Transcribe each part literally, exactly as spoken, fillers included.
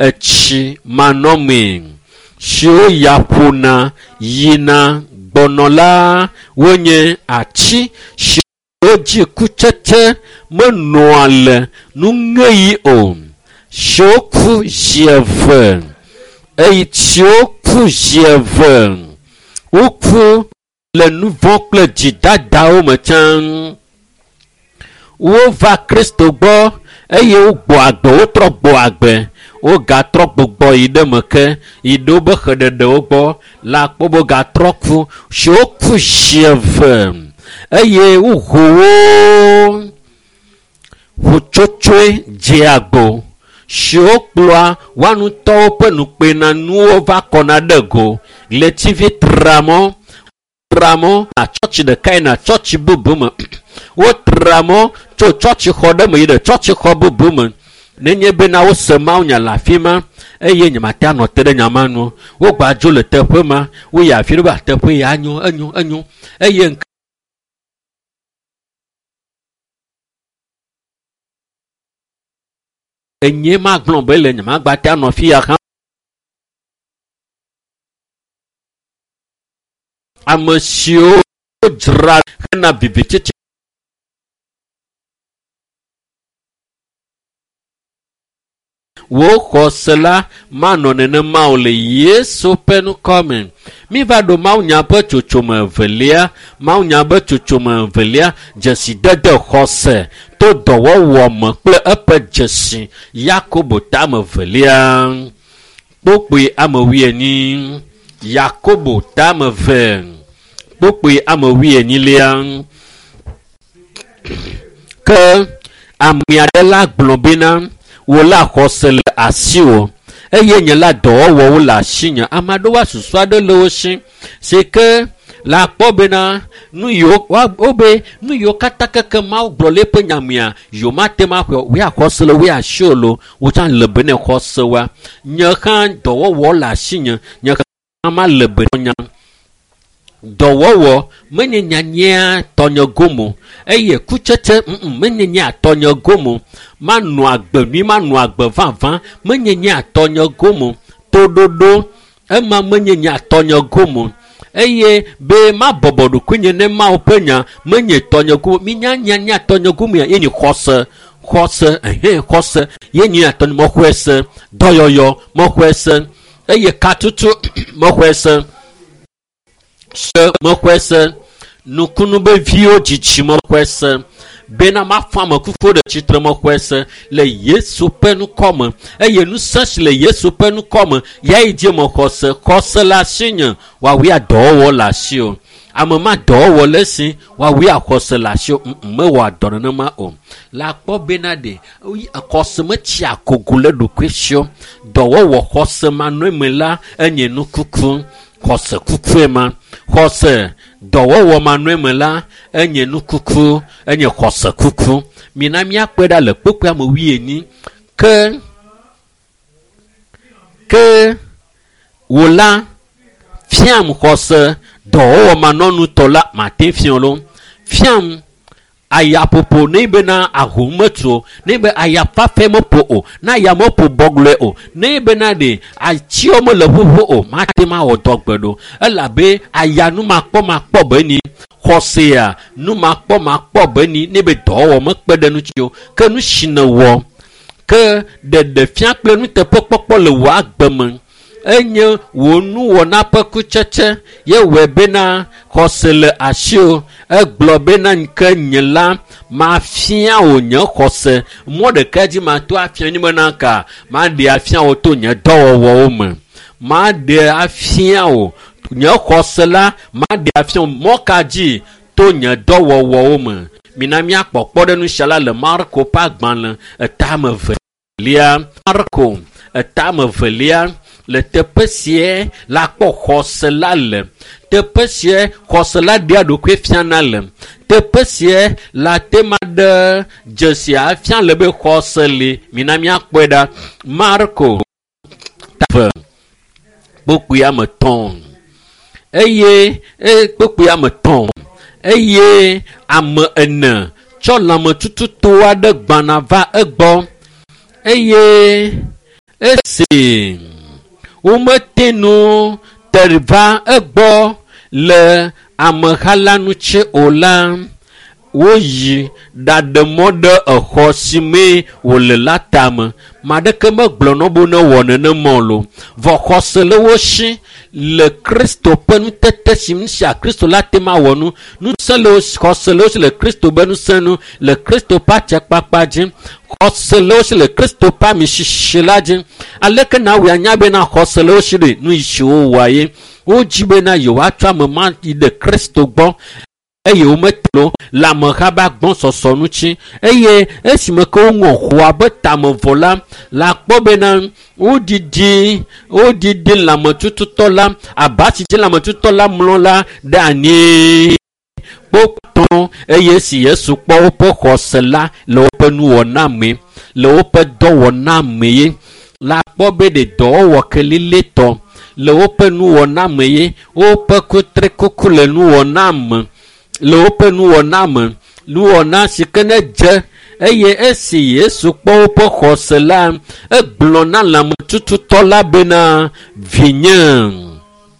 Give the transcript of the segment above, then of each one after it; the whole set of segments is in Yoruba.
etsi manɔme siwo ya ƒona yina gbɔnɔ la wonye atsi siwo dzi kutsetse menɔa le nuŋeyi o siwo ku zi eve eye siwo ku zi eve woku le nu vɔ̃ kple dzidadawo me tsã wova Kristo gbɔ eye wogbɔ agbe wotrɔ gbɔ agbe wogatrɔ gbɔgbɔ yi ɖe me ke yi ɖe wobe xeɖeɖewo gbɔ la kpɔ be gatrɔ ku siwo ku zi eve eye woho wo ʋutsotsoe dze agbo siwo kplɔa woanutɔwo ƒe nukpenanuwo va kɔna ɖe go ɣletivi tramɔ tramɔ na tsɔtsi ɖeka yina tsɔtsi bubu me wotramɔ tso tsɔtsi xɔ ɖe me yi ɖe tsɔtsi xɔ bubu me nenye bena wose mawunya le afi ma eye nyemate anɔ te ɖe nyama nu wogba dzo le teƒe ma woyi afi ɖe be teƒe ya enyo enyo enyo eye nke enye ma gblɔ be le nyemagbate anɔ fi ya hã ame siwo dzra hena vivitsitsi wo xɔse la manɔ nenema o le Yesu ƒe nukɔme. Mi va ɖo mawunya ƒe tsotsome evelia mawunya ƒe tsotsome evelia dzesidede xɔse to dɔwɔwɔ me kple eƒe dzesi Yakobo tame evelia kpokpoe ame wuienyi Yakobo tame eve kpokpoe ame wuienyilia ke ame aɖe la gblɔ bena wo la xɔse le asiwo eye nye la dɔwɔwɔwo le asinye ame aɖewo asusu aɖe le wo si si ke la kpɔ bena nu yiwo wobe nu yiwo katã keke mawo gblɔ le eƒe nyamea yiwo mate ma xɔ wo axɔse le wo asiwo lo wotsã le be ne xɔse wa nye hã dɔwɔwɔ le asinye nye hã ma le be nya dɔwɔwɔ menye nyanyea tɔnye gomo eye kutsetse mm menye nya tɔnye gomo manɔ agbe mi manɔ agbe vavã menye nya tɔnye gomo toɖoɖo ema menye nya tɔnye gomo eye be ma bɔbɔ ɖokui nye ne mawo ƒe nya menye tɔnye gomo mi nya nya nya tɔnye gomo ya yenye xɔse xɔse ehe xɔse yenye tɔnye mɔxɔe se dɔyɔyɔ mɔxɔe se eye katutu mɔxɔe se se mɔxɔe se nukunu be viwo dzidzi mɔxɔe se bena ma fã ame kuku ɖe tsitre mɔxɔe se le Yesu ƒe nukɔme eye nusẽ si le Yesu ƒe nukɔme ya yi dzi me xɔse xɔse le asi nye woawoe dɔwɔwɔ le asi o ame ma dɔwɔwɔ le si woawoe xɔse le asi o mewɔ adɔ nenema o la kpɔ bena de xɔse metsi akogo le ɖokui si o dɔwɔwɔ xɔse ma nɔe me la enye nukuku xɔse kukue ma xɔse dɔwɔwɔ manɔe me la enye nukuku enye xɔse kuku mina míakpɔe ɖa le kpekpe ame wuienyi ke ke wo la fiam xɔse dɔwɔwɔ manɔnutɔ la mate fiam lo fiam ayaƒoƒo ne bena aho metso ne be ayafafe meƒo o na aya meƒo bɔgblɔe o ne bena de atsiwo mele ƒoƒo o mate ma wɔ dɔgbe ɖo elabe aya nu makpɔ makpɔ be ni xɔsea nu makpɔ makpɔ be ni ne be dɔwɔwɔ mekpe ɖe nu tsi o ke nu si ne wɔ ke ɖeɖefia kple nuteƒekpɔkpɔ le wɔ agbe me enye wo nuwɔna ƒe kutsetse ye wɔe bena xɔse le asio egblɔ bena nke nye la mafia wo nye xɔse mɔ ɖeka dzi mato afia ni bena ka maɖe afia wo to nye dɔwɔwɔwo me maɖe afia wo nye xɔse la maɖe afia wo mɔka dzi to nye dɔwɔwɔwo me mina míakpɔkpɔ ɖe nusiala le Marko ƒe agbalẽ etame evelia Marko etame evelia le teƒe sia la kpɔ xɔse la le teƒe sia xɔse la ɖea ɖokui fiana le teƒe sia la tema ɖe dzesia fia le be xɔse li mina míakpɔe ɖa Marko tave kpokpui ame tɔn eye kpokpui ame tɔn eye ame ene tsɔ lãmetututu aɖe gbana va egbɔ eye esi umetenu teriva egbo le amehalanu tse ola wo yi dademo de exɔ si me wòle la tame maɖeke megblɔ nɔ bo ne wɔ nenema lo vɔ xɔse le wo si le kristo ƒe nutete si nusia kristo la te ma wɔ nu nusẽ le wo si xɔse le wo si le kristo ƒe nusẽ nu le kristo ƒe atsɛkpakpa dzi xɔse le wo si le kristo ƒe amisisi la dzi aleke na wo anya bena xɔse le wo si ɖe nu yi si wo wɔa ye wodzi bena yewoatsɔ ame ma yi ɖe kristo gbɔ eye wometlo le ameha be agbɔsɔsɔ ŋuti eye esime ke woŋɔ xɔa be tamevɔ la la kpɔ bena wodidi wodidi lãmetututɔ la aba si dzi lãmetututɔ la mlɔ la ɖe anyi kpɔtɔ eye esi yesu kpɔ woƒe xɔse la le woƒe nuwɔna me le woƒe dɔwɔna me ye la kpɔ be ɖe dɔwɔwɔ keliletɔ le woƒe nuwɔna me ye woƒe kotre kuku le nuwɔna me le woƒe nuwɔna me nuwɔna si ke ne dze eye esi yesu kpɔ woƒe xɔse la egblɔ na lãmetututɔ la bena vinye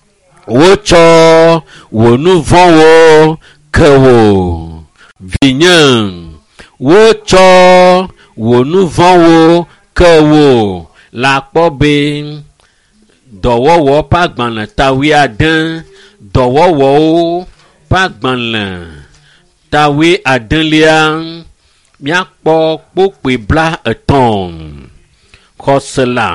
wotsɔ wò nu vɔ̃wo ke wò vinye wotsɔ wò nu vɔ̃wo ke wò la kpɔ be dɔwɔwɔ ƒe agbalẽ tawi ade dɔwɔwɔwo ƒe agbalẽ tawi adelia míakpɔ kpokpe bla etɔ̃ xɔse la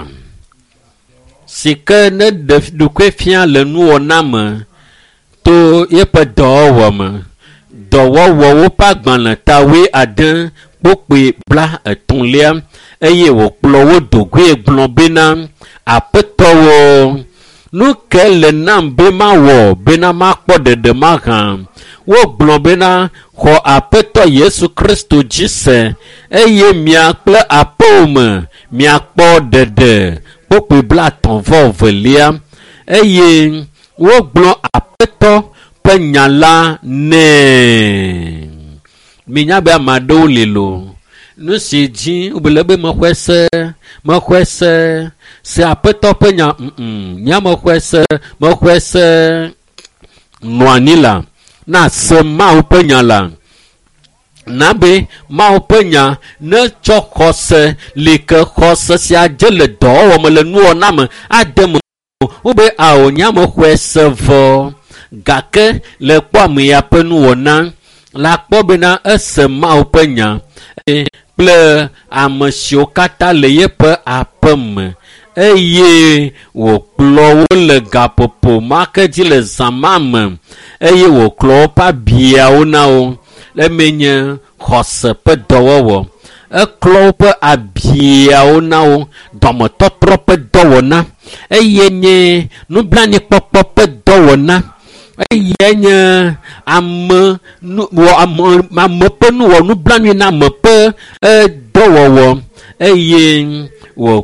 si ke ne ɖe ɖokoe fia le nuwɔna me to yeƒe dɔwɔwɔ me dɔwɔwɔwo ƒe agbalẽ tawi ade kpokpe bla etɔ̃lia eye wòkplɔ wo do goe gblɔ bena aƒetɔwo nu ke le nam be mawɔ bena makpɔ ɖeɖe mahã wogblɔ bena xɔ aƒetɔ yesu kristo dzi se eye mia kple aƒewo me miakpɔ ɖeɖe kpokpe bla etɔ̃ vɔ evelia eye wogblɔ aƒetɔ ƒe nya la nɛ minya be ame aɖewo li lo nu si dzi wobele be mexɔe se mexɔe se se aƒetɔ ƒe nya mm nya mexɔe se mexɔe se nɔ anyi la na se mawo ƒe nya la na be mawo ƒe nya ne tsɔ xɔse li ke xɔse sia dze le dɔwɔwɔ me le nuwɔna me ade me wo be awo nya mexɔe se vɔ gake le kpɔ ame ya ƒe nuwɔna la kpɔ bena ese mawo ƒe nya kple ame siwo katã le yeƒe aƒe me eye wòkplɔ wo le gaƒoƒo ma ke dzi le zã ma me eye wòkplɔ woƒe abiawo na wo eme nye xɔse ƒe dɔwɔwɔ eklɔ woƒe abiawo na wo dɔmetɔtrɔ ƒe dɔwɔna eye nye nublanuikpɔkpɔ ƒe dɔwɔna eye nye ame nu wɔ ame ame ƒe nuwɔ nublanui na ame ƒe dɔwɔwɔ eye wò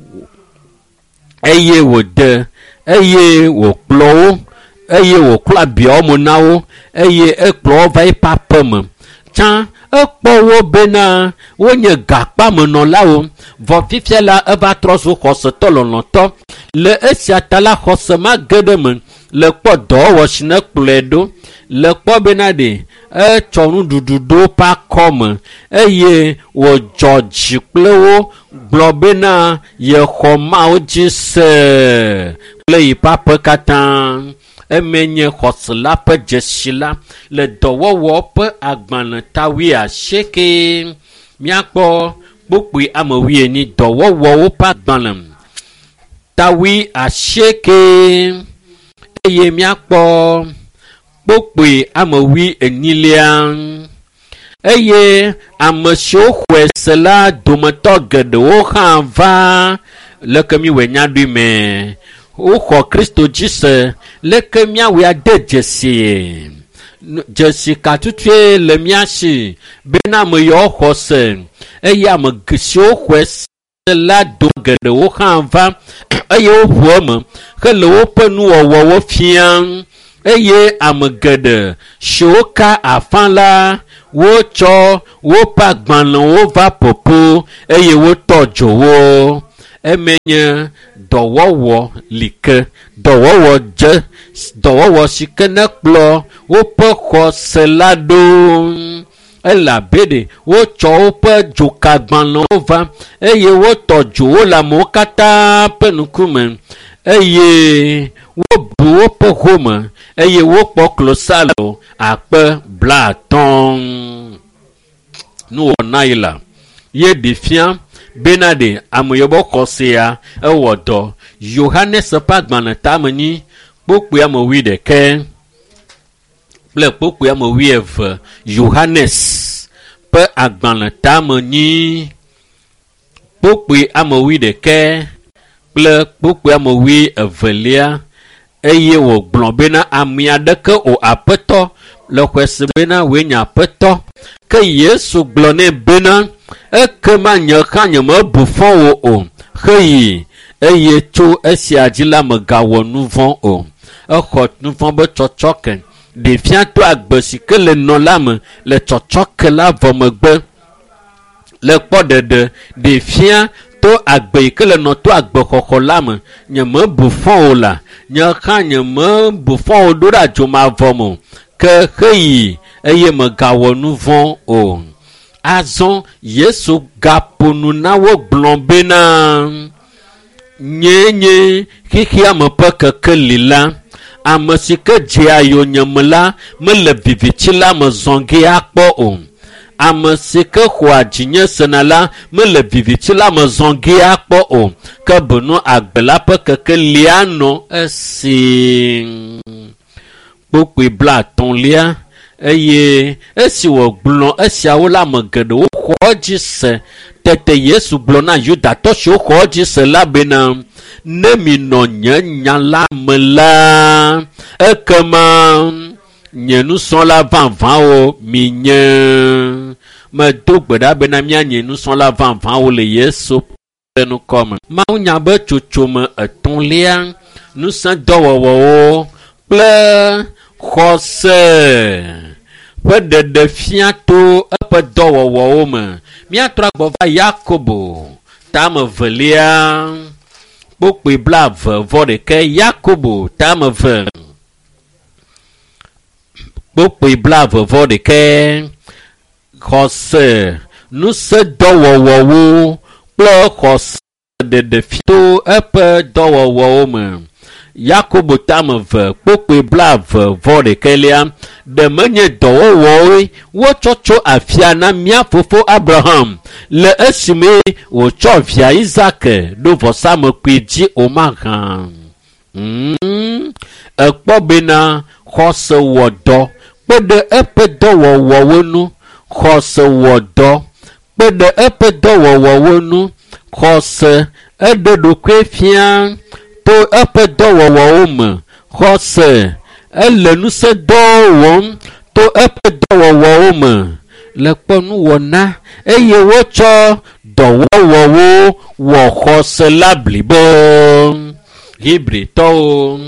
eye wòde eye wòkplɔ wo eye wòklɔ abiawo me na wo eye ekplɔ wo va yiƒe aƒe me tsã ekpɔ wo bena wonye gakpamenɔlawo vɔ fifia la eva trɔ zu xɔsetɔ lɔlɔtɔ le esia ta la xɔse ma ge ɖe me le kpɔ dɔwɔwɔ si ne kplɔe ɖo le kpɔ bena ɖe etsɔ nuɖuɖu ɖo ƒe akɔme eye wòdzɔ dzi kple wo gblɔ bena yexɔ mawo dzi se kple yi ƒe aƒe katã eme nye xɔse la ƒe dzesi la le dɔwɔwɔ ƒe agbalẽ tawi asieke míakpɔ kpokpe ame wuienyi dɔwɔwɔwo ƒe agbalẽ tawi asieke eye míakpɔ kpokpe ame wui enyilia eye ame siwo xɔe se la dometɔ geɖewo hã va leke mi wɔ nya ɖoe me woxɔ kristo dzi se leke míawoe ade dzesi dzesi katutue le mía si bena ame yawo xɔ se eye ame siwo xɔe se la do geɖewo hã va eye woƒo eme hele woƒe nuwɔwɔwo fiam eye ame geɖe siwo ka afã la wotsɔ woƒe agbalẽwo va popo eye wotɔ dzo wo emenye dɔwɔwɔ li ke dɔwɔwɔ dze dɔwɔwɔ si ke ne kplɔ woƒe xɔse la ɖo elabede wotsɔ woƒe dzokagbalẽwo va eye wotɔ dzo wo le amewo katã ƒe ŋkume eye wobu woƒe home eye wokpɔ klosalo akpe blaatɔ̃ nuwɔna yi la ye ɖe fia bena ɖe ameyɔbɔ xɔsea ewɔ dɔ yohanes ƒe agbalẽ tame nyi kpokpoe ame wi ɖeke kple kpokpoe ame wi eve yohanes ƒe agbalẽ tame nyi kpokpoe ame wi ɖeke kple kpokpoe ame wi evelia eye wògblɔ bena ame aɖeke o aƒetɔ le xɔe se bena woe nye aƒetɔ ke yesu gblɔ nɛ bena ekema nye hã nyemebu fɔ wò o heyi eye tso esia dzi la megawɔ nu vɔ̃ o exɔ nu vɔ̃ be tsɔtsɔke ɖevia to agbe si ke le nɔ la me le tsɔtsɔke la vɔ megbe le kpɔ ɖeɖe ɖevia to agbe yi ke le nɔ to agbexɔxɔ la me nyemebu fɔ o la nye hã nyemebu fɔ o ɖo ɖe adzomavɔ me ke heyi eye megawɔ nu vɔ̃ o. Azɔ yesu gaƒo nu na wo gblɔ bena nye nye xixia me ƒe kekeli la ame si ke dze ayo nye me la mele vivitsi la me zɔn ge akpɔ o ame si ke xɔa dzinye sena la mele vivitsi la me zɔn ge akpɔ o ke bono agbe la ƒe kekeli anɔ esi kpokpoe blaatɔ̃lia eye esi wògblɔ esiawo la me geɖewo xɔ dzi se tete yesu gblɔ na yudatɔ siwo xɔ dzi se la bena ne minɔ nye nya la me la ekema nye nusrɔ̃la vavãwo minye medo gbe ɖa bena míanye nusrɔ̃la vavãwo le yesu ƒe nukɔme. Mawunya be tsotsome etɔ̃lia nusẽdɔwɔwɔwo kple xɔse ƒe ɖeɖefia to eƒe dɔwɔwɔwo me míatrɔ agbɔ va yakobo tame velia kpokpoe blaeve vɔ ɖeke yakobo tame ve kpokpoe blaeve vɔ ɖeke xɔse nusẽdɔwɔwɔwo kple xɔse ɖeɖefia to eƒe dɔwɔwɔwo me yakobo tame ve kpokpoe blaeve vɔ ɖekelia ɖe menye dɔwɔwɔwoe wotsɔ tso afia na mía fofo abraham le esime wòtsɔ via isake ɖo vɔsamekpui dzi o mahã mm, ekpɔ bena xɔse wɔ dɔ kpe ɖe eƒe dɔwɔwɔwo nu xɔse wɔ dɔ kpe ɖe eƒe dɔwɔwɔwo nu xɔse eɖe ɖokui fia to eƒe dɔwɔwɔwo me xɔse ele nusẽdɔwo wɔm to eƒe dɔwɔwɔwo me le kpɔ nu wɔna eye wotsɔ dɔwɔwɔwo wɔ xɔse la blibo. Hebritɔwo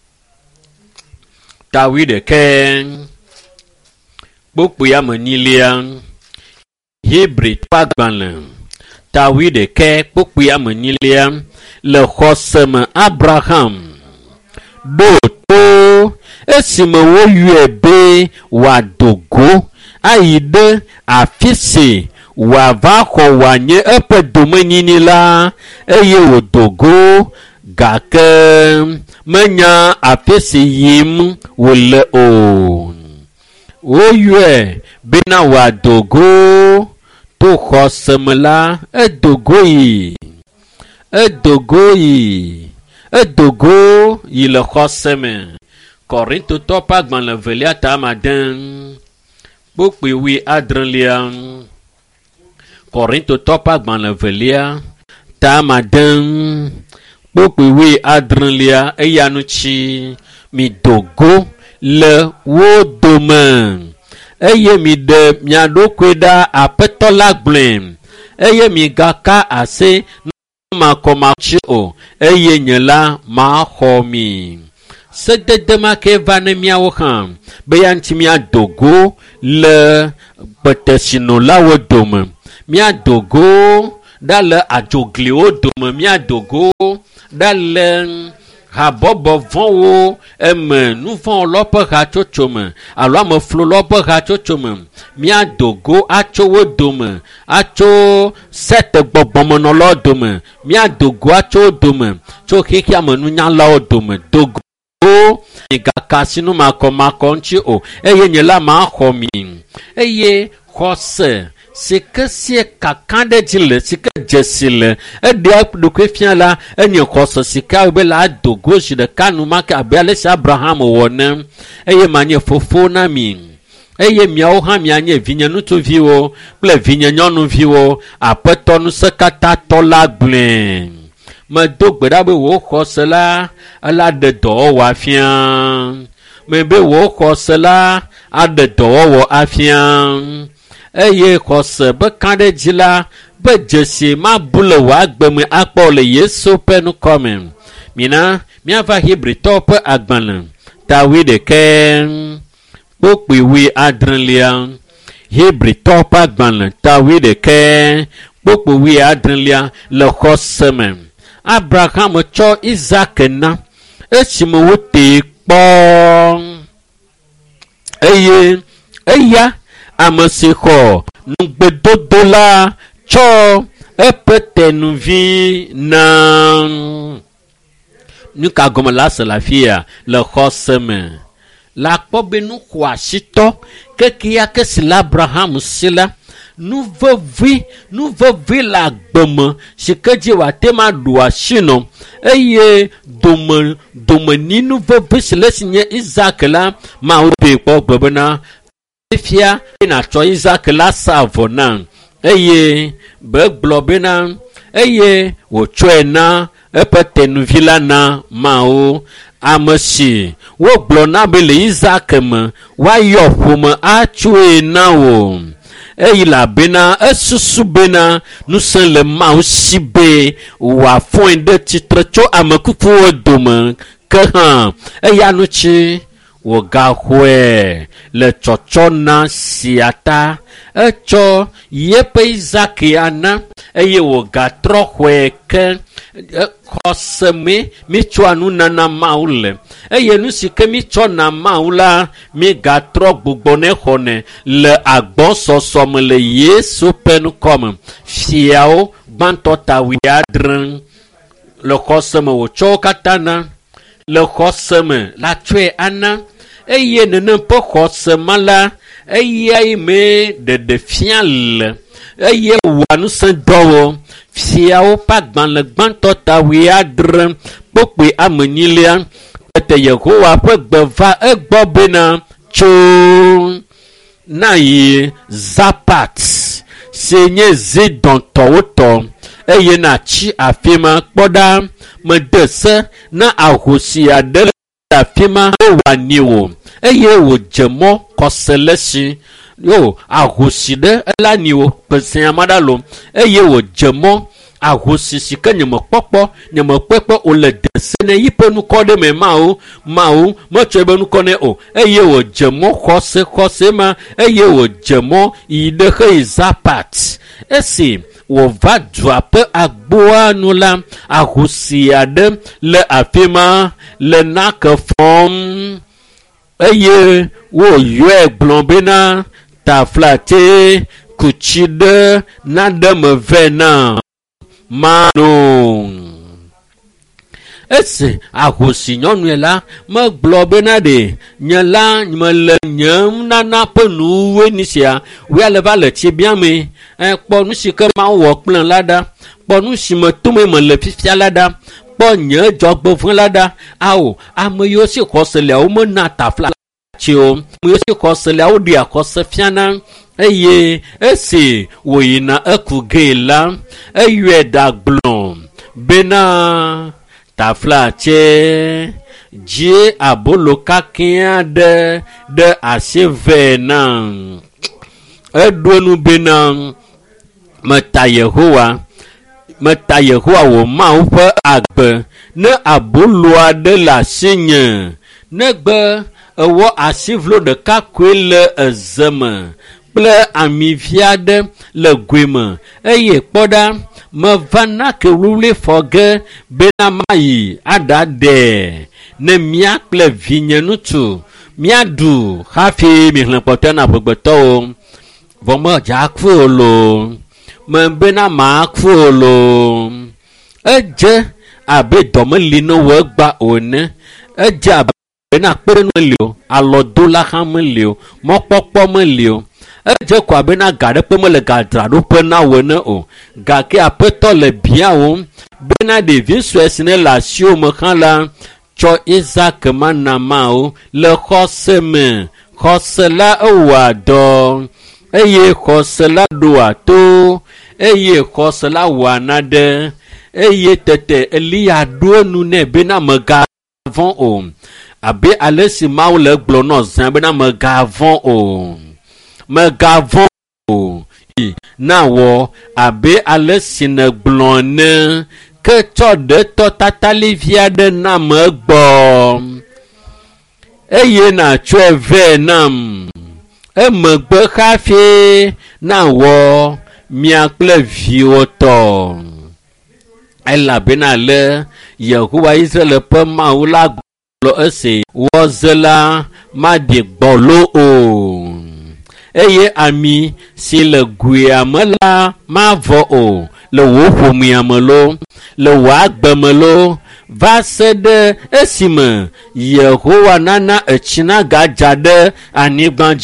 tawi ɖeke kpokpoe ame enyilia Hebri ƒe agbalẽ tawi ɖeke kpokpoe ame enyilia le xɔse me abraham ɖo to esime woyɔe be wòado go ayi ɖe afi si wòava xɔ wòanye eƒe domenyinyi la eye wòdo go gake menya afi si yim wòle o woyɔe bena wòado go to xɔse me la edo go yi edogo yi edogo yi le xɔse me. Korintotɔ ƒe agbalẽ velia tame ade kpokpoe wi adrelia Korintotɔ ƒe agbalẽ velia tame ade kpokpoe wi adrelia eya nutsi mi dogo le wo dome eye mi ɖe mia ɖokui ɖa aƒetɔ la gblɔe eye mi gaka ase makɔmatsi o eye nye la maxɔ mi. Sedede ma ke va ne miawo hã be ya ŋuti miadogo le kpeteshinolawo dome miadogo ɖa le adzogliwo dome míadogo ɖa le habɔbɔ vɔ̃wo eme nu vɔ̃ lɔ ƒe hatsotso me alo ameflo lɔ ƒe hatsotso me míadogo atso wo dome atso sete gbɔgbɔmenɔlawo dome míadogo atso wo dome tso xexea me nunyalawo dome dogo gaka sinu makɔmakɔ ŋuti o eye nye la ma xɔ mi eye xɔse si ke sie kaka ɖe dzi le si ke dzesi le eɖea ɖokui fia la enye xɔse si ke be la adogo zi ɖeka nu make abe ale si Abraham wɔ ne eye manye fofo na mi eye miawo hã mianye vinye ŋutsuviwo kple vinye nyɔnuviwo aƒetɔ ŋusẽkatãtɔ la gblẽ medo gbe ɖa be wò xɔse la ela ɖe dɔwɔwɔ afia me be wò xɔse la aɖe dɔwɔwɔ afia eye xɔse be ka ɖe dzi la be dzesi ma bu le wò agbe me akpɔ le Yesu ƒe nukɔme mina miava Hebritɔwo ƒe agbalẽ tawi ɖeke kpokpui wi adrelia Hebritɔwo ƒe agbalẽ tawi ɖeke kpokpui wi adrelia le xɔse me Abraham tsɔ Isaac na esime wote kpɔ eye eya ame si xɔ nugbedodo la tsɔ eƒe tenuvi na nu ka gɔme la se le afia le xɔse me la kpɔ be nu xɔasitɔ kekea ke si le Abraham si la nu vevi nu vevi le agbeme si ke dzi wòate ma ɖu asi nɔ eye dome domeni nu vevi si le si nye Isaac la ma wo pe kpɔ gbe bena fia na tsɔ Isaac la sa avɔ na eye be gblɔ bena eye wòtsɔe na eƒe tenuvi la na mawo ame si wogblɔ na be le Isaac me woayɔ ƒome atsoe na wo eye labena esusu bena nusẽ le mawu si be wòafɔe ɖe tsitre tso ame kukuwo dome ke hã eya nutsi wògaxɔe le tsɔtsɔ na sia ta etsɔ yeƒe Isaac ana eye wògatrɔ xɔe ke xɔse me mitsɔa nunana mawu le eye nu si ke mitsɔ na mawu la migatrɔ gbugbɔ ne xɔne le agbɔsɔsɔ me le Yesu ƒe nukɔme fiawo gbãtɔ tawi adre le xɔse me wòtsɔ wo katã na le xɔse me la tsɔe ana eye nenem ƒe xɔse ma la eyae me ɖeɖe fia le eye wòa ŋusẽ dɔwɔ fiawo ƒe agbalẽ gbãtɔ tawi adre kpokpui ame nyilia tete Yehowa ƒe gbe va egbɔ bena tso na yi Zapat si nye Zidon tɔwo tɔ eye na tsi afi ma kpɔ ɖa mede se na ahosi aɖe le afi ma wòani wò eye wòdze mɔ kɔse le si yo ahosi ɖe ela ni wò kpesia ma ɖa lo eye wòdze mɔ ahosi si ke nyemekpɔkpɔ nyemekpɔkpɔ wòle dese ne yi ƒe nukɔ ɖe me mawo mawo metsɔ ebe nukɔ ne o eye wòdze mɔ xɔse xɔse ma eye wòdze mɔ yi ɖe xe yi Zapat esi wòva dua ƒe agboa nu la ahosi aɖe le afi ma le nake fɔm eye wòyɔe gblɔ bena taflate kutsi ɖe naɖe me vɛ na mano esi ahosi nyɔnue la megblɔ bena ɖe nye la mele nye nana ƒe nuwoe ni sia woe ale va le tsi bia me kpɔ nu si ke mawu wɔ kple la ɖa kpɔ nu si me tome me le fifia la ɖa kpɔ nye dzɔgbevɔ la ɖa awo ame yiwo si xɔse liawo mena tafla tsi o ame yiwo si xɔse liawo ɖi akɔse fiana eye esi wòyina eku ge la eyɔe ɖagblɔ bena tafla tse dzi abolo kakɛ aɖe ɖe asi vɛ na eɖo nu bena meta Yehowa meta Yehowa wò Mawu ƒe agbe ne abolo aɖe le asi nye negbe ewɔ asi vlo ɖeka koe le eze me kple amivia ɖe le goe me eye kpɔ ɖa meva na ke wluwli fɔ ge bena mayi aɖaɖe ne mía kple vinye ŋutsu míaɖu hafi mi hlẽ kpɔtɔ na ƒegbetɔwo vɔ medza ku o lo me bena maku o lo edze abe dɔmeli ne wɔ egba o ene edze abe bena kpeɖenu meli o alɔdola hã meli o mɔkpɔkpɔ meli o edze ko abena ga ɖe ƒe mele gadzraɖoƒe na wo ene o gake aƒetɔ le biawo bena ɖevi sue si ne le asiwo me hã la tsɔ Isaac ma na mawo le xɔse me xɔse la ewɔa dɔ eye xɔse la ɖoa to eye xɔse la wɔa naɖe eye tete Eliya ɖo enu nɛ bena megavɔ̃ o abe ale si mawu le gblɔ nɔ zã bena megavɔ̃ o megavɔ̃ o na wɔ abe ale si negblɔ ne ke tsɔ ɖe tɔ tatali vi aɖe nam egbɔ eye natsɔe vɛ nam emegbe hafi na wɔ mia kple viwo tɔ elabena le Yehowa Israel ƒe Mawu la gblɔ ese wɔze la maɖi gbɔlo o eye ami si le goea me la mavɔ o le wò ƒomea me lo le wò agbe me lo va se ɖe esime Yehowa nana etsi na gadza ɖe anyigba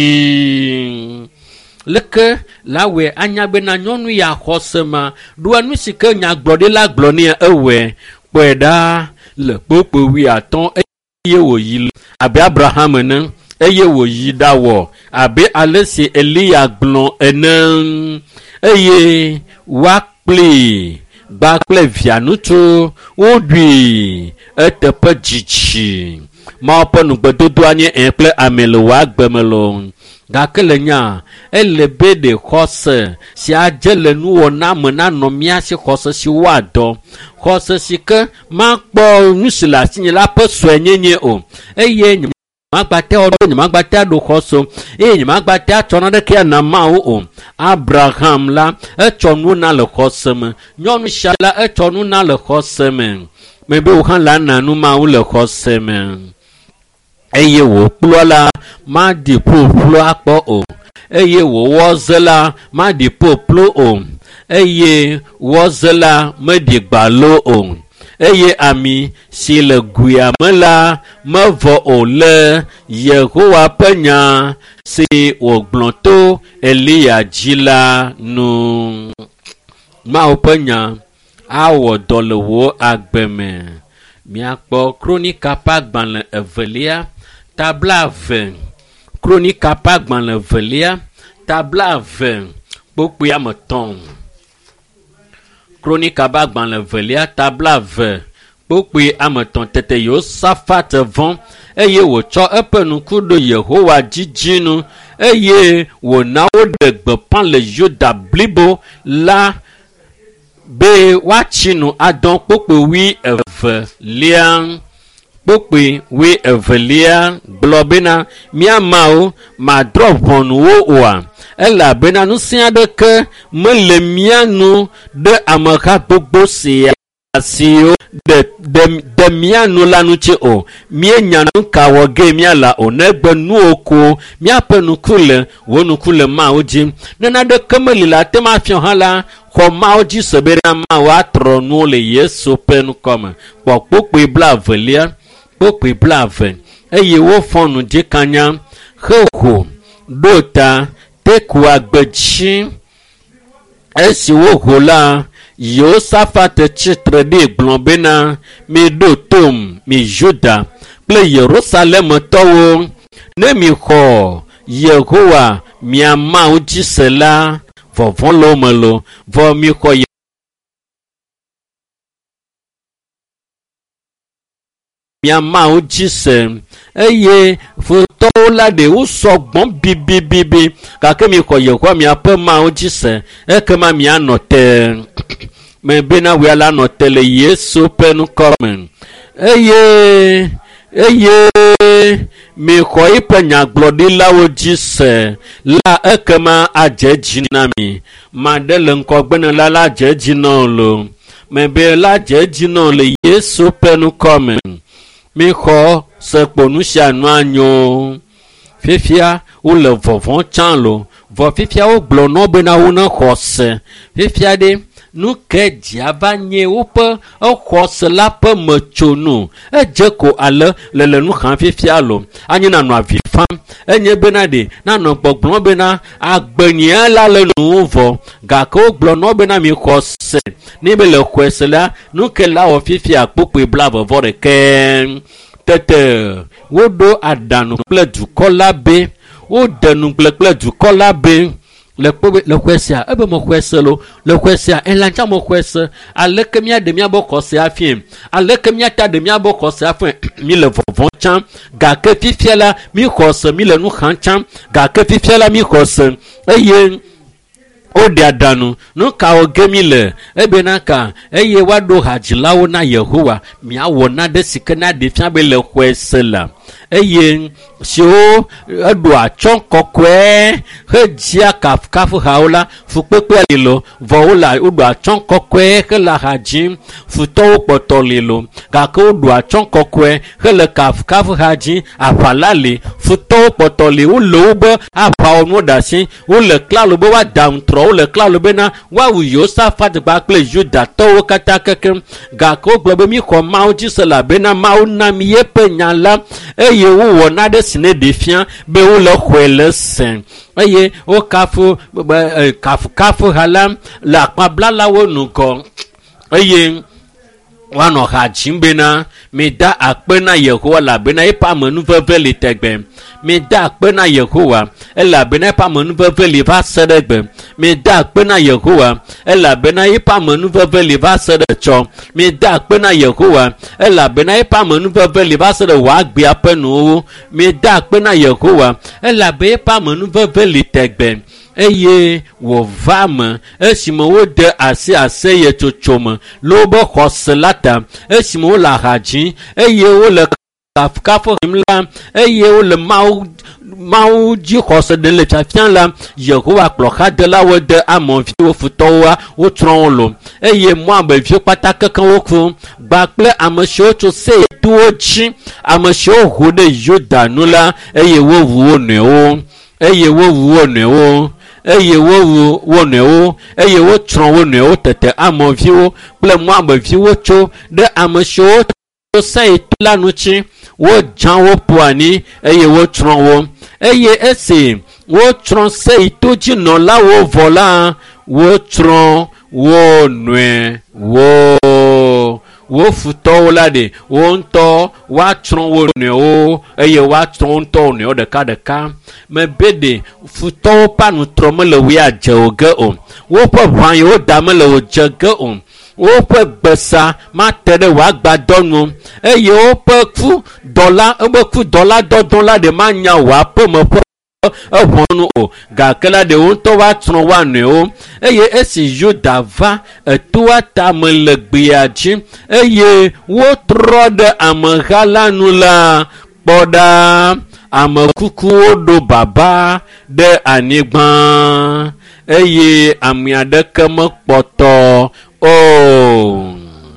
dzi leke la wɔe anya bena nyɔnu ya xɔse ma ɖo enu si ke nyagblɔɖila gblɔ nɛ ewɔe kpɔe ɖa le kpokpo wi atɔ̃ eye wòyi abe Abraham ene eye wòyi ɖawɔ abe ale si Eliya gblɔ ene eye woakpli gba kple via ŋutsu woɖui eteƒe dzidzi mawo ƒe nugbedodoa nye ɛ kple ame le wò agbe me lo gake le nya ele be ɖe xɔse si adze le nuwɔna me nanɔ mía si xɔse si woadɔ xɔse si ke makpɔ nu si le asinye la ƒe sue nyenye o eye nyemagbate wɔɖo nyemagbate aɖo xɔse eye nyemagbate atsɔ naɖeke ana mawo o Abraham la etsɔ nu na le xɔse me nyɔnu sia la etsɔ nu na le xɔse me mebe wo hã la na nu mawo le xɔse me eye wòkplɔ la maɖi ƒoƒlo akpɔ o eye wòwɔze la maɖi ƒoƒlo o eye wɔze la meɖi gbalo o eye ami si le goea me la mevɔ o le Yehowa ƒe nya si wògblɔ to Eliya dzi la nu mawo ƒe nya awɔ dɔ le wò agbe me miakpɔ Kronika ƒe agbalẽ evelia tabla eve Kronika ƒe agbalẽ evelia tabla eve kpokpoe ame tɔ̃ Kronika ƒe agbalẽ evelia tabla eve kpokpoe ame tɔ̃ tete Yehosafat vɔ̃ eye wòtsɔ eƒe ŋku ɖo Yehowa dzidzinu eye wòna woɖe gbeƒã le Yuda blibo la be woatsi nu adɔ kpokpoe wi evelia kpokpoe wi evelia gblɔ bena míamawo madrɔ ʋɔnu wo oa elabena ŋusẽ aɖeke mele mía nu ɖe ameha gbogbo sia siwo de de de mía nu la ŋuti o míenya nu ka wɔ ge míala o negbe nuwo ko míaƒe nuku le wo nuku le mawo dzi ne naɖeke meli le ate ma fiɔ hã la xɔ mawo dzi se bena mawo atrɔ nuwo le Yesu ƒe nukɔme kpɔ kpokpoe bla avelia kpokpoe bla ave eye wofɔ nu dzi kanya xeho ɖo ta teku agbedzi esi woho la Yehosafat tsitre ɖe gblɔ bena miɖo tom mi Yuda kple Yerusalemtɔwo ne mi xɔ Yehowa mia Mawu dzi se la vɔvɔ̃ le wo me lo vɔ mi xɔ mia Mawu dzi se eye futɔwo la ɖe wosɔ gbɔm bibibibi gake mi xɔ Yehowa miaƒe Mawu dzi se ekema mianɔ te me bena wia la nɔ te le Yesu ƒe nukɔme eye eye mi xɔ yiƒe nyagblɔɖilawo dzi se la ekema adze dzi na mi maɖe le ŋgɔgbe ne la la dze dzi na o lo mebe la dze dzi na o le Yesu ƒe nukɔme mi xɔ sekponu sia nu anyo fifia wole vɔvɔ tsã lo vɔ fifia wo gblɔ nɔ bena wo ne xɔ se fifia ɖe nu ke dzia va nye woƒe exɔ se la ƒe metsonu edze ko ale le le nu xam fifia lo anyi nanɔ avi fam enye bena ɖe nanɔ gbɔgblɔ bena agbenye la le nu vɔ gake wo gblɔ nɔ bena mi xɔ se ne be le xɔe se la nu ke la wɔ fifia kpokpoe bla vɔvɔ ɖeke tete woɖo aɖaŋu kple dukɔ la be woɖe nugble kple dukɔ la be le kpɔ le xɔe sia ebe me xɔe se lo le xɔe sia elantsa me xɔe se aleke mia de mia bɔ xɔse afie aleke mia ta de mia bɔ xɔse afie mi le vɔvɔ tsam gake fifia la mi xɔ se mi le nu xam tsam gake fifia la mi xɔ se eye o de aɖaŋu nu kawo ge mi le ebe na ka eye woaɖo hadzilawo na Yehowa miawɔ naɖe si ke na ɖe fia be le xɔe se la eye siwo eɖo atsɔ kɔkɔe hedzia kafukafu hawo la fukpekpe li lo vɔ wole woɖo atsɔ kɔkɔe hele ha dzim futɔwo kpɔtɔ li lo gake woɖo atsɔ kɔkɔe hele kafukafu ha dzim aʋala li futɔwo kpɔtɔ li wole wobe aʋawɔnuwo ɖe asi wole klalo be woada ŋutrɔ wole klalo bena woawu Yosafat kpakple Yudatɔwo katã kekem gake wogblɔ be mi xɔ Mawu dzi se elabena Mawu na mi yeƒe nya la eye wowɔ naɖe si ne ɖe fia be wole xɔe le se eye wo kafu kafukafu ha la le akpablalawo nugɔ eye woanɔ ha dzim bena mi da akpe na Yehowa elabena eƒe amenuveve li tegbe mi da akpe na Yehowa elabena eƒe amenuveve li va se ɖe gbe mi da akpe na Yehowa elabena eƒe amenuveve li va se ɖe tsɔ mi da akpe na Yehowa elabena eƒe amenuveve li va se ɖe wɔ agbea ƒe nuwo mi da akpe na Yehowa elabena eƒe amenuveve li tegbe eye wòva me esime wode asi aseye tsotso me le wobe xɔse la ta esime wole aha dzim eye wole kafukafu him la eye wole mawu mawu dzi xɔse ɖe le fiafia la Yehowa kplɔ xadelawo de amɔviwo futɔwoa wotsrɔ̃ wo lo eye Moabviwo kpata kekeŋ woku gba kple ame siwo tso Seirtowo dzi ame siwo ho ɖe Yuda nu la eye wowu wo nɔewo eye wowu wo nɔewo eye wowu wo nɔewo eye wotsrɔ̃ wo nɔewo tete amɔviwo kple Moabviwo tso ɖe ame siwo tso Seirto la ŋuti wodzã wo ƒo anyi eye wotsrɔ̃ wo eye esi wotsrɔ̃ Seirto dzi nɔlawo vɔ la wotsrɔ̃ wo nɔewo wo futɔwo la ɖe wo ŋutɔ woatsrɔ̃ wo nɔewo eye woatsrɔ̃ wo ŋutɔ wo nɔewo ɖeka ɖeka mebe ɖe futɔwo ƒe anutrɔ mele wo ya dze o ge o woƒe ʋã yi woda mele wo dze ge o woƒe gbesa mate ɖe wòagbadɔ nu eye woƒe ku dɔla ebe ku dɔla dɔdɔ la ɖe manya wòaƒe me ƒe eʋɔnu o gake la ɖe wo ŋutɔ woatsrɔ̃ wo nɔewo eye esi Yuda va etoa tame le gbea dzi eye wotrɔ ɖe ameha la nu la kpɔ ɖa ame kukuwo ɖo baba ɖe anyigba eye ame aɖeke mekpɔtɔ o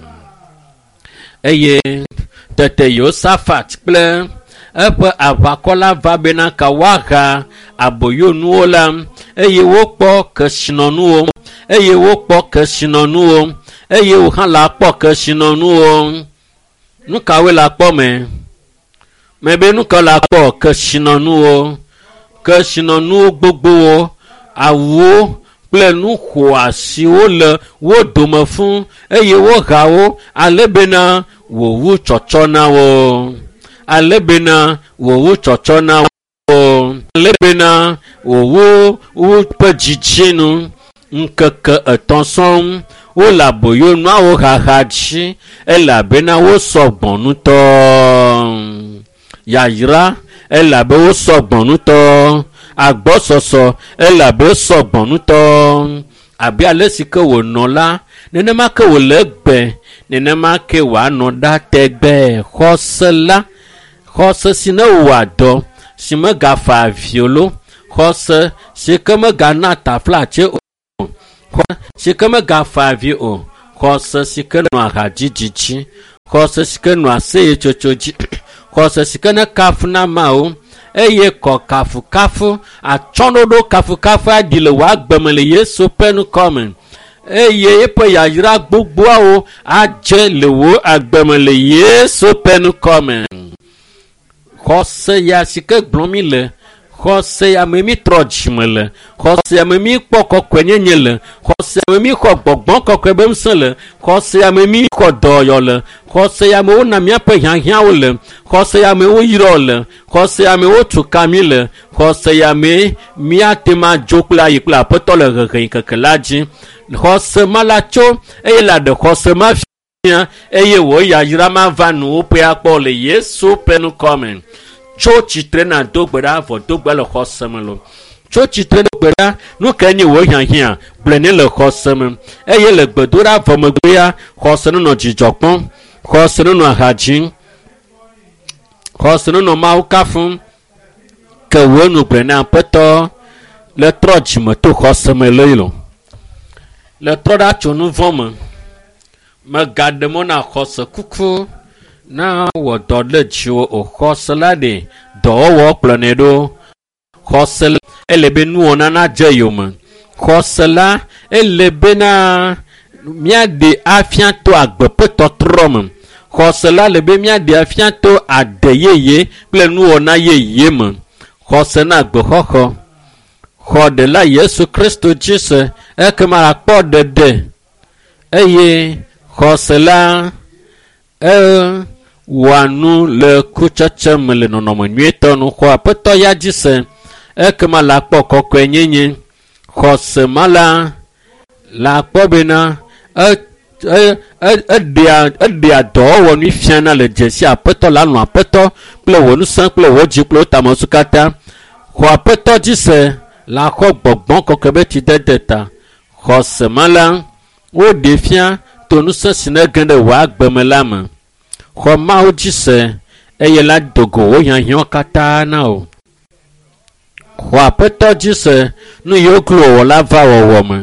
eye tete Yosafat kple eƒe aʋakɔ la va bena ka woaha aboyonuwo la eye wokpɔ kesinɔnuwo eye wokpɔ kesinɔnuwo eye wo hã la kpɔ kesinɔnuwo nu kawoe la kpɔ me mebe nu ka la kpɔ kesinɔnuwo kesinɔnuwo gbogbowo awuwo kple nu xɔasiwo le wo dome fún eye woha wo ale bena wòwu tsɔtsɔ na wo ale bena wòwu tsɔtsɔ na wo ale bena wòwu woƒe dzidzinu ŋkeke etɔ̃ sɔŋ wole aboyonuawo haha dzi elabena wosɔ gbɔ nutɔ yayra elabe wosɔ gbɔ nutɔ agbɔsɔsɔ elabe wosɔ gbɔ nutɔ abe ale si ke wònɔ la nenema ke wòle egbe nenema ke wòanɔ ɖa tegbe xɔse la xɔse si ne wòa dɔ si me gafa avi lo xɔse si ke me gana taflatse o xɔse si ke me gafa avi o xɔse si ke nɔ ahadzidzi xɔse si ke nɔ aseyetsotso dzi xɔse si ke ne kafu na mawo eye kɔ kafukafu atsɔɖoɖo kafukafu aɖi le wòa agbeme le Yesu ƒe nukɔme eye eƒe yayra gbogboawo adze le wo agbeme le Yesu ƒe nukɔme. Xɔse ya si ke gblɔm mi le xɔse ya me mi trɔ dzime le xɔse ya me mi kpɔ kɔkɔe nyenye le xɔse ya me mi xɔ gbɔgbɔ kɔkɔe be ŋusẽ le xɔse ya me mi xɔ dɔyɔ le xɔse ya me wona míaƒe hiahiãwo le xɔse ya me wo yrɔ le xɔse ya me wotu ka mi le xɔse ya me míate ma dzo kple ayi kple aƒetɔ le hehe keke la dzi xɔse ma la tso eye la ɖe xɔse ma fia eye wò yayra ma va nuwo ƒe akpɔ le Yesu ƒe nukɔme. Tso tsitre na do gbe ɖa vɔ do gbe le xɔse me lo tso tsitre do gbe ɖa nu ke nye wò hiahiã gblẽ ne le xɔse me eye le gbedoɖa vɔ megbea xɔse nenɔ dzidzɔ kpɔm xɔse nenɔ aha dzim xɔse nenɔ Mawu kafum ke wò nu gblẽ na aƒetɔ le trɔ dzime to xɔse me le lo le trɔ ɖa tso nu vɔ me megaɖe mɔ na xɔse kuku na wɔ dɔ ɖe dziwò o xɔse la ɖe dɔwɔwɔ kplɔnɛ ɖo xɔse la ele be nuwɔna na dze yome xɔse la ele bena míaɖe afia to agbe ƒe tɔtrɔ me xɔse la le be míaɖe afia to ade yeye kple nuwɔna yeye me xɔse na gbexɔxɔ xɔɖela Yesu Kristo dzi se ekema akpɔ ɖeɖe eye xɔse la e wanu le kutsetse me le nɔnɔme nyuietɔ nu xɔ aƒetɔ ya dzi se ekema la kpɔ kɔkɔe nyenye xɔse ma la la kpɔ bena eɖea eɖea dɔwɔwɔ nu fiana le dzesi aƒetɔ la nɔ aƒetɔ kple wò ŋusẽ kple wò dzi kple wò tamesu katã xɔ aƒetɔ dzi se la xɔ gbɔgbɔ kɔkɔe be tsidede ta xɔse ma la woɖe fia to ŋusẽ si ne ge ɖe wò agbeme la me xɔ Mawu dzi se eye la dogo wo hiahiãwo katã na o xɔ aƒetɔ dzi se nu yiwo glo wɔ la va wɔwɔ me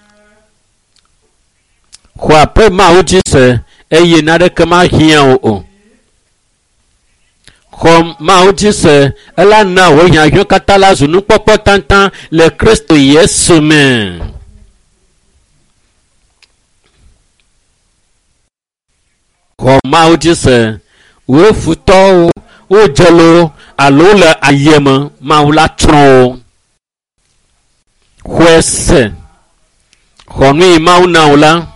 xɔ aƒe Mawu dzi se eye naɖeke ma hiã o o xɔ Mawu dzi se ela na wo hiahiãwo katã la zu nukpɔkpɔ tãtã le Kristo Yesu me. Xɔ Mawu dzi se wo futɔwo wo dzelo alo le ayeme Mawu la tsrɔ̃ wo xɔe se xɔ nu yi Mawu na wo la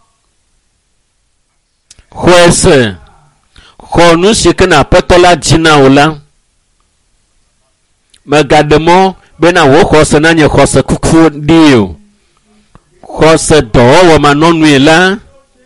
xɔe se xɔ nu si ke na aƒetɔ la dzi na wo la megaɖe mɔ bena wo xɔse nanye xɔse kuku ɖi o xɔse dɔwɔwɔ manɔnui la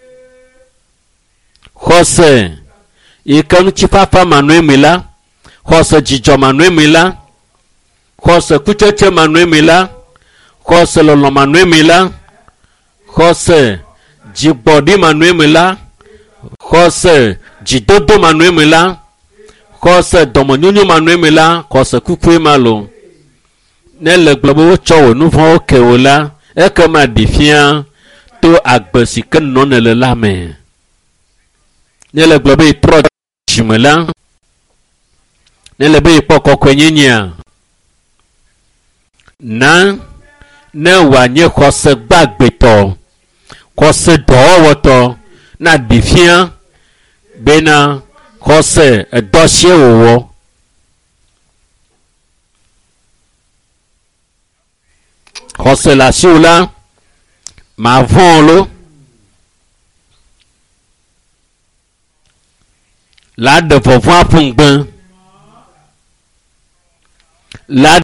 xɔse yi ke ŋutifafa manɔe mi la xɔse dzidzɔ manɔe mi la xɔse kutsetse manɔe mi la xɔse lɔlɔ manɔe mi la xɔse dzigbɔɖi manɔe mi la xɔse dzidodo manɔe mi la xɔse dɔmenyonyo manɔe mi la xɔse kukue ma lo ne le gblɔ be wotsɔ wò nu vɔ̃wo ke wò la ekema ɖi fia to agbe si ke nɔne le la me ne le gblɔ be trɔ dzime la ne le be kpɔ kɔkɔe nyenyea na ne wòanye xɔse gbagbetɔ xɔse dɔwɔwɔtɔ na ɖi fia bena xɔse edɔ sie wòwɔ xɔse le asiwò la mavɔ̃ lo la ɖe vɔvɔ̃ aƒugbe la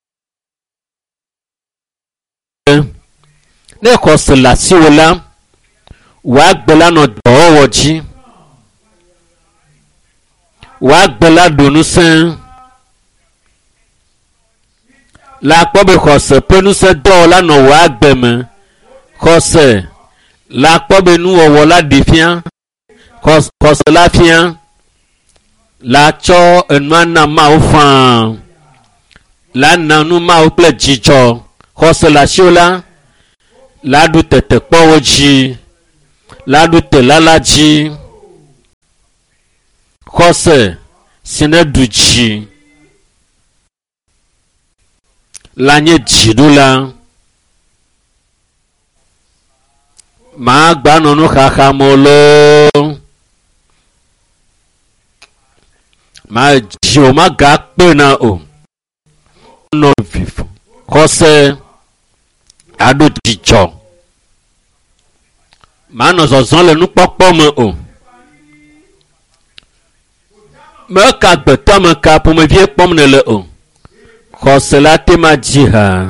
ne xɔse le asiwò la wòagbe la nɔ dɔwɔwɔ dzi wòagbe la ɖo ŋusẽ la kpɔ be xɔse ƒe ŋusẽ dɔwɔla nɔ wò agbe me xɔse la kpɔ be nuwɔwɔ la ɖi fia xɔse la fia la tsɔ enua na mawo fãa, la na nu mawo kple dzidzɔ, xɔse le asiwo la, la ɖu tetekpɔwo dzi, la ɖu telala dzi, xɔse si ne ɖu dzi, la nye dziɖula. Ma gba nɔ nuxaxa me loo, ma dziwo ma ga kpe na o, nɔ vivo, xɔse aɖo dzidzɔ, ma nɔ zɔzɔ le nukpɔkpɔ me o, meka gbetɔ me ka ƒomevie kpɔm ne le o, xɔse la te ma dzi ha.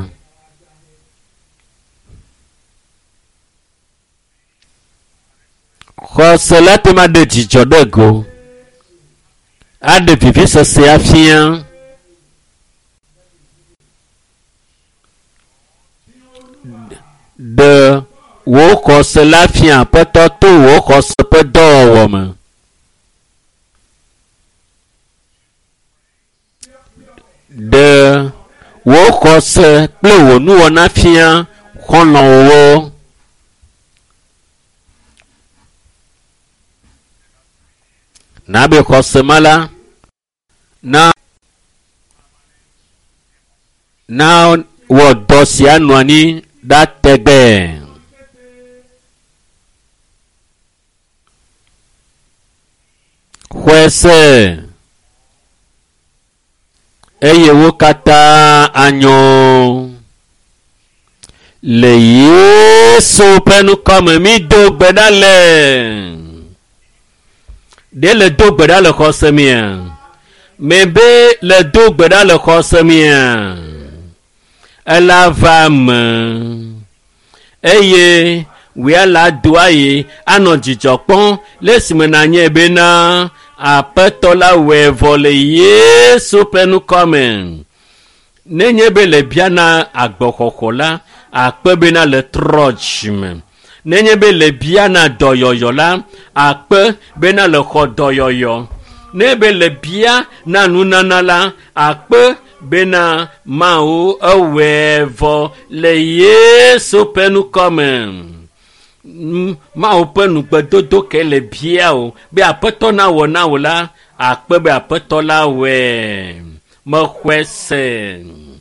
Xɔse la te ma ɖe dzidzɔ ɖe go, aɖe vivisese afia, ɖe wo xɔse la fia aƒetɔ to wo xɔse ƒe dɔwɔwɔ me. Ɖe wo xɔse kple wo nuwɔna fia xɔlɔ̃wo. Na be xɔse ma la na na wɔ dɔ sia nɔ anyi ɖa tegbe. Xɔse eye wo katã anyo le Yesu ƒe nukɔme mi do gbe ɖa le. De le do gbe ɖa le xɔse mia, me be le do gbe ɖa le xɔse mia, ela va me eye wia la do ayi anɔ dzidzɔ kpɔm le esime na nye bena aƒetɔ la wɔe vɔ le Yesu ƒe nukɔme. Nenye be le bia na agbɔxɔxɔ la, akpe bena le trɔ dzi me. Nenye be le bia na dɔyɔyɔ la, akpe bena le xɔ dɔyɔyɔ. Ne be le bia na nunana la, akpe bena mawo ewɔe vɔ le Yesu ƒe nukɔme. Mawo ƒe nugbedodo ke le bia o be aƒetɔ na wɔ na wo la, akpe be aƒetɔ la wɔe. Mexɔe se,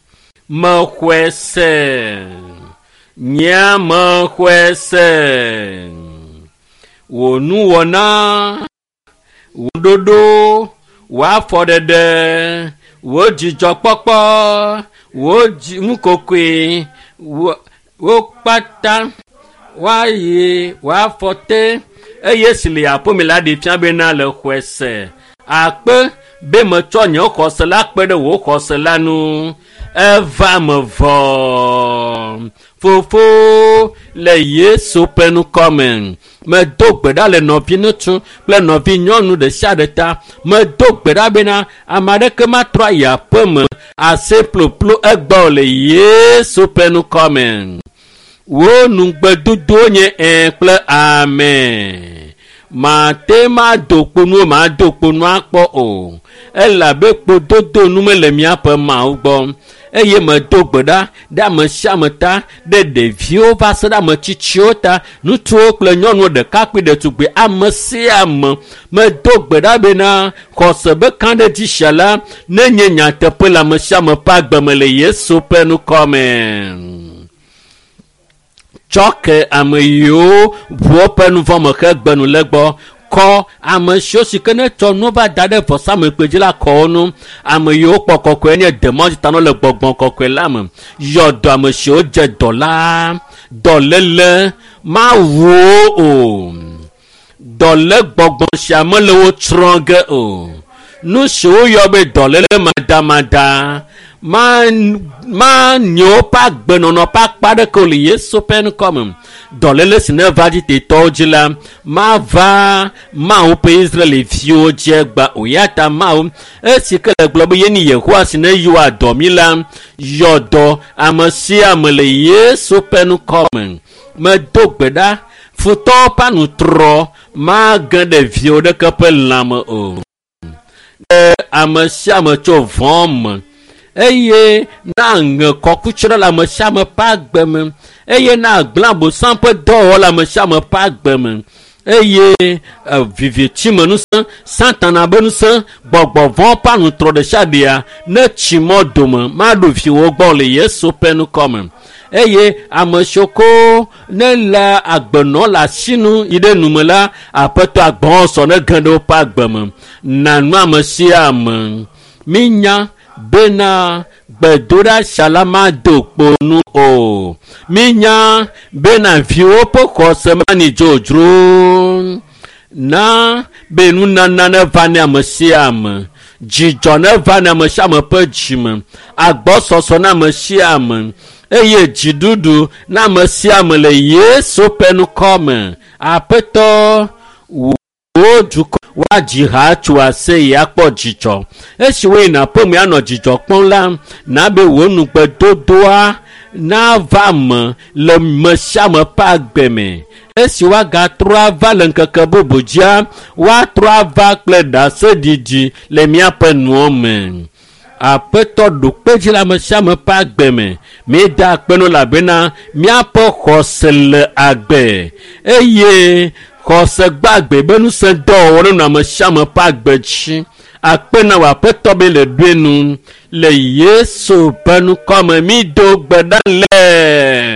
mexɔe se. Nyama xɔse wo nuwɔna wo ɖoɖo wo afɔɖeɖe wo dzidzɔkpɔkpɔ wo nukokoe wo kpata woayi wo afɔte eye si le aƒome la ɖe fia bena le xɔse akpe be metsɔ nye xɔse la kpe ɖe wo xɔse la nu eva me vɔ. Fofo le Yesu ƒe nukɔme, me do gbe ɖa le nɔvi ŋutsu kple nɔvi nyɔnu ɖe sia ɖe ta, me do gbe ɖa bena ame aɖeke matrɔ ayi aƒe me ase ƒloƒlo egbɔ le Yesu ƒe nukɔme. Wo nugbedodo nye ɛ kple ame. Mate ma do kponu ma do kponu akpɔ o, elabe kpododo nu me le míaƒe mawo gbɔ. Eye me do gbe ɖa ɖe ame sia ame ta, ɖe ɖeviwo va se ɖe ame tsitsiwo ta, ŋutsuwo kple nyɔnuwo ɖekakpui ɖetugbi, ame sia ame. Me do gbe ɖa bena xɔse be kã ɖe dzi sia la, nenye nyateƒe le ame sia ame ƒe agbe me le Yesu ƒe nukɔme. Tsɔ ke ame yiwo ʋuwo ƒe nu vɔ me xe gbenu le gbɔ. Kɔ ame siwo si ke ne tsɔ nu va da ɖe vɔsamekpe dzi la kɔwo nu, ame yiwo kpɔ kɔkɔe nye demɔdzitanɔ le gbɔgbɔ kɔkɔe la me, yɔ dɔ ame siwo dze dɔ la, dɔléle mawuwo o, dɔlé gbɔgbɔ sia mele wo tsrɔ̃ ge o, nu siwo yɔ be dɔléle madamada ma ma nyo pa gbenɔnɔ pa akpa ɖeke le Yesu ƒe nukɔme. Dɔléle si ne va dzi tetɔwo dzi la, ma va mawo ƒe Israelviwo dzi gba o, ya ta mawo esi ke le gblɔ be ye ni Yehowa si ne yɔa dɔ mi la, yɔ dɔ ame sia ame le Yesu ƒe nukɔme. Medo gbe ɖa futɔwo ƒe anutrɔ magẽ ɖeviwo ɖeke ƒe lãme o. ame sia ame tso vɔ̃ me eye na ŋe kɔkutsrɔ̃ le ame sia ame ƒe agbe me eye na gblẽ abosam ƒe dɔwɔwɔ le ame sia ame ƒe agbe me eye vivitime ŋusẽ satana be ŋusẽ gbɔgbɔ vɔ̃ ƒe anutrɔ ɖe sia ɖea ne tsi mɔ dome maɖo viwo gbɔ le Yesu ƒe nukɔme eye ame siwo ko ne le agbenɔ le asinu yi ɖe nume la aƒetɔ agbɔsɔ ne ge ɖe woƒe agbe me nanu ame sia ame minya bena gbedoɖa sia la mado kponu o minya bena viwo ƒe xɔse mani dzodzro na be nunana ne va ne ame sia ame dzidzɔ ne va ne ame sia ame ƒe dzime agbɔsɔsɔ ne ame sia ame eye dziɖuɖu na ame sia ame le Yesu ƒe nukɔme aƒetɔ wo dukɔ woadzi ha tso ase akpɔ dzidzɔ esi wo yina ƒe me anɔ dzidzɔ kpɔm la na be wo nugbedodoa na va me le me sia me ƒe agbe me esi woagatrɔ ava le ŋkeke bubu dzia woatrɔ ava kple ɖaseɖiɖi le míaƒe nuwo me aƒetɔ ɖo kpedzi le ame sia ame ƒe agbe me míeda akpeno elabena míaƒe xɔse le agbe eye xɔse gbagbe be ŋusẽ dɔwɔwɔ ne nɔ ame sia ame ƒe agbe dzi akpena wò aƒetɔ be le ɖoe nu le Yesu ƒe nukɔme mi do gbe ɖa le